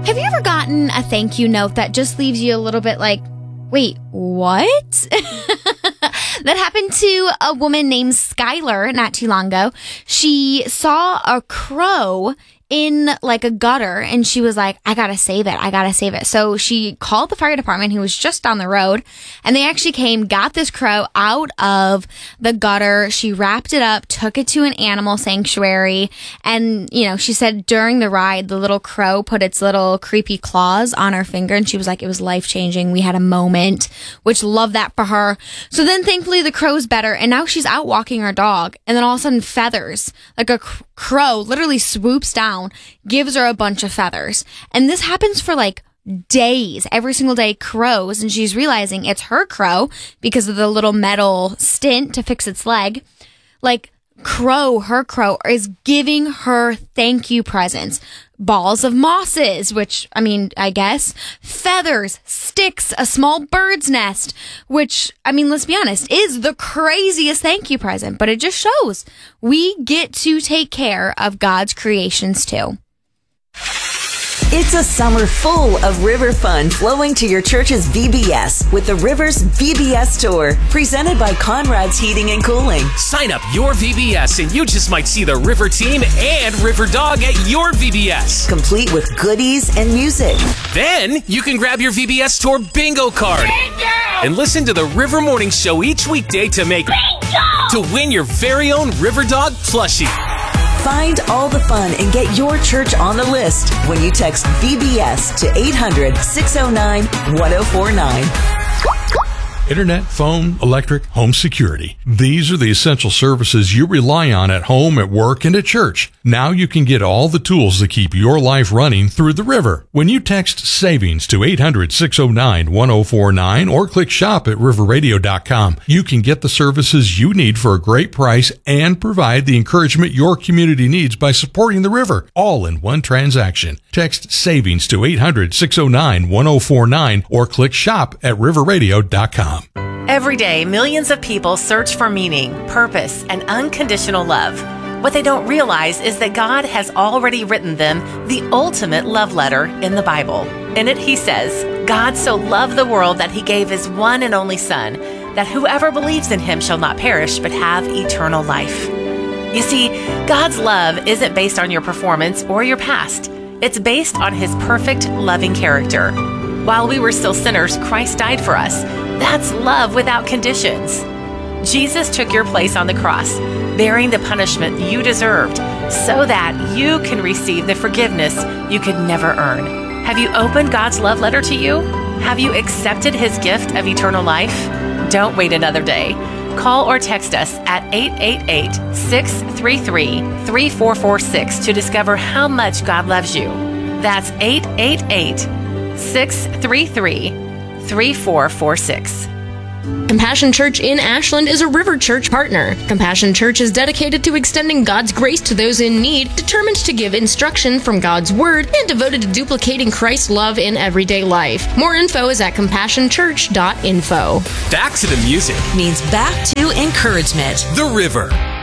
Have you ever gotten a thank you note that just leaves you a little bit like, wait, what? That happened to a woman named Skylar not too long ago. She saw a crow in like a gutter and she was like, I gotta save it. So she called the fire department, who was just down the road, and they actually came, got this crow out of the gutter. She wrapped it up, took it to an animal sanctuary, and she said during the ride the little crow put its little creepy claws on her finger, and she was like, it was life-changing. We had a moment, which love that for her. So then thankfully the crow's better, and now she's out walking her dog, and then all of a sudden feathers, like a crow literally swoops down, gives her a bunch of feathers. And this happens for like days, every single day, crows. And she's realizing it's her crow because of the little metal stint to fix its leg. Like her crow is giving her thank you presents. Balls of mosses, which, I guess, feathers, sticks, a small bird's nest, which, let's be honest, is the craziest thank you present, but it just shows we get to take care of God's creations too. It's a summer full of river fun flowing to your church's VBS with the Rivers VBS Tour, presented by Conrad's Heating and Cooling. Sign up your VBS and you just might see the River Team and River Dog at your VBS. Complete with goodies and music. Then you can grab your VBS Tour bingo card. Bingo! And listen to the River Morning Show each weekday to win your very own River Dog plushie. Find all the fun and get your church on the list when you text VBS to 800-609-1049. Internet, phone, electric, home security. These are the essential services you rely on at home, at work, and at church. Now you can get all the tools that keep your life running through the river. When you text SAVINGS to 800-609-1049 or click shop at riverradio.com, you can get the services you need for a great price and provide the encouragement your community needs by supporting the river, all in one transaction. Text SAVINGS to 800-609-1049 or click shop at riverradio.com. Every day, millions of people search for meaning, purpose, and unconditional love. What they don't realize is that God has already written them the ultimate love letter in the Bible. In it, he says, God so loved the world that he gave his one and only Son, that whoever believes in him shall not perish but have eternal life. You see, God's love isn't based on your performance or your past. It's based on his perfect, loving character. While we were still sinners, Christ died for us. That's love without conditions. Jesus took your place on the cross, bearing the punishment you deserved, so that you can receive the forgiveness you could never earn. Have you opened God's love letter to you? Have you accepted his gift of eternal life? Don't wait another day. Call or text us at 888-633-3446 to discover how much God loves you. That's 888-633-3446. Compassion Church in Ashland is a River Church partner. Compassion Church is dedicated to extending God's grace to those in need, determined to give instruction from God's Word, and devoted to duplicating Christ's love in everyday life. More info is at compassionchurch.info. Back to the music means back to encouragement. The River.